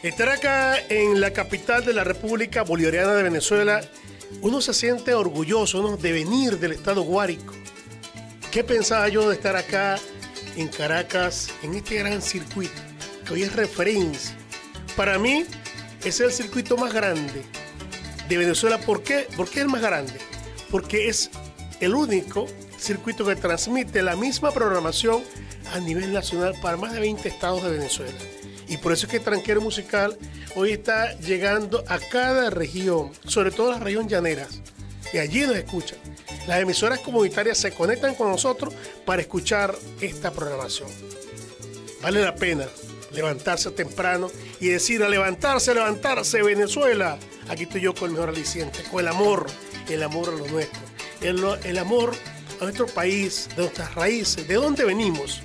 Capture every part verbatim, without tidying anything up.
Estar acá en la capital de la República Bolivariana de Venezuela, uno se siente orgulloso, ¿no?, de venir del estado Guárico. ¿Qué pensaba yo de estar acá en Caracas, en este gran circuito, que hoy es referencia? Para mí, es el circuito más grande de Venezuela. ¿Por qué? ¿Por qué es el más grande? Porque es el único circuito que transmite la misma programación a nivel nacional para más de veinte estados de Venezuela. Y por eso es que Tranquero Musical hoy está llegando a cada región, sobre todo las regiones llaneras, y allí nos escuchan. Las emisoras comunitarias se conectan con nosotros para escuchar esta programación. Vale la pena levantarse temprano y decir: a levantarse, a levantarse, Venezuela. Aquí estoy yo con el mejor aliciente, con el amor, el amor a lo nuestro, el, el amor a nuestro país, de nuestras raíces, de dónde venimos.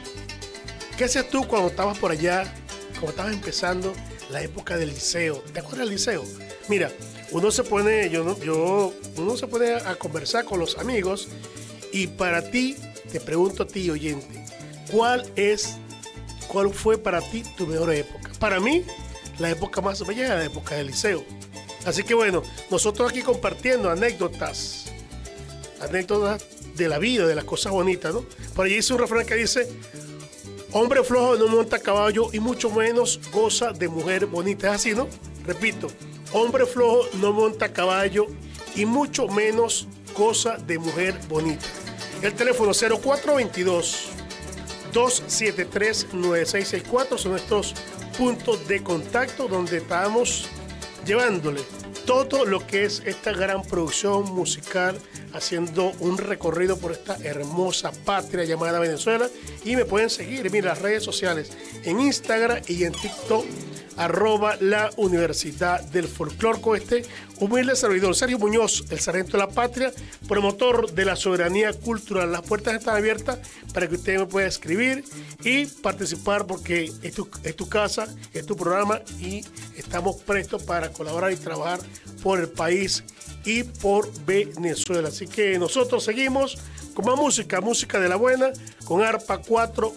¿Qué hacías tú cuando estabas por allá, cuando estabas empezando la época del liceo? ¿Te acuerdas del liceo? Mira, uno se pone, yo, yo, uno se pone a conversar con los amigos, y para ti, te pregunto a ti, oyente, ¿cuál es, cuál fue para ti tu mejor época? Para mí, la época más bella era la época del liceo. Así que bueno, nosotros aquí compartiendo anécdotas, anécdotas de la vida, de las cosas bonitas, ¿no? Por allí dice un refrán que dice: hombre flojo no monta a caballo y mucho menos goza de mujer bonita. Es así, ¿no? Repito, hombre flojo no monta a caballo y mucho menos goza de mujer bonita. El teléfono cero cuatro veintidós, dos siete tres, nueve seis seis cuatro son nuestros puntos de contacto, donde estamos llevándole todo lo que es esta gran producción musical, haciendo un recorrido por esta hermosa patria llamada Venezuela. Y me pueden seguir en las redes sociales, en Instagram y en TikTok, arroba la Universidad del Folclor, con este humilde servidor, Sergio Muñoz, el sargento de la patria, promotor de la soberanía cultural. Las puertas están abiertas para que usted me pueda escribir y participar, porque es tu, es tu casa, es tu programa, y estamos prestos para colaborar y trabajar por el país y por Venezuela. Así que nosotros seguimos con más música, música de la buena, con arpa, cuatro,